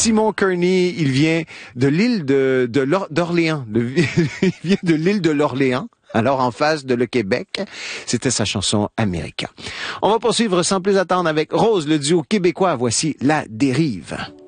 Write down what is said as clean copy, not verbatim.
Simon Kearney, il vient de l'île d'Orléans. Il vient de l'île de l'Orléans. Alors, en face de le Québec, c'était sa chanson America. On va poursuivre sans plus attendre avec Rose, le duo québécois. Voici La Dérive.